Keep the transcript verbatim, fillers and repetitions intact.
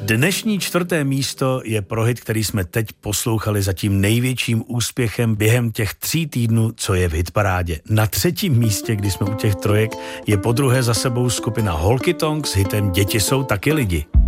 Dnešní čtvrté místo je pro hit, který jsme teď poslouchali zatím největším úspěchem během těch tří týdnů, co je v hitparádě. Na třetím místě, kdy jsme u těch trojek, je podruhé za sebou skupina Honky Tonk s hitem Děti jsou taky lidi.